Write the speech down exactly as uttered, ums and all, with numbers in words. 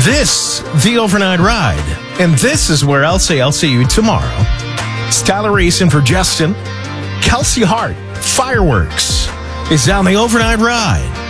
This, the overnight ride. And this is where I'll say I'll see you tomorrow. Skylar Racing for Justin. Kelsey Hart, Fireworks, is on the overnight ride.